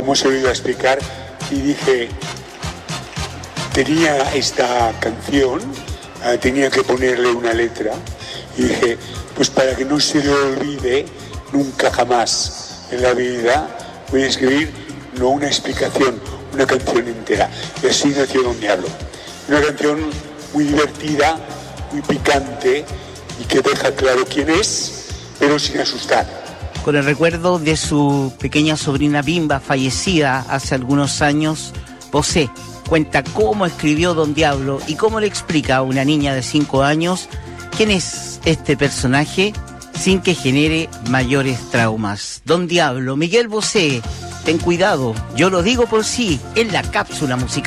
cómo se lo iba a explicar y dije, tenía esta canción, tenía que ponerle una letra y dije, pues para que no se le olvide nunca jamás en la vida, voy a escribir no una explicación, una canción entera. Y así nació Don Diablo. Una canción muy divertida, muy picante y que deja claro quién es, pero sin asustar. Con el recuerdo de su pequeña sobrina Bimba, fallecida hace algunos años, Bosé cuenta cómo escribió Don Diablo y cómo le explica a una niña de 5 años quién es este personaje sin que genere mayores traumas. Don Diablo, Miguel Bosé, ten cuidado, yo lo digo por sí, en la cápsula musical.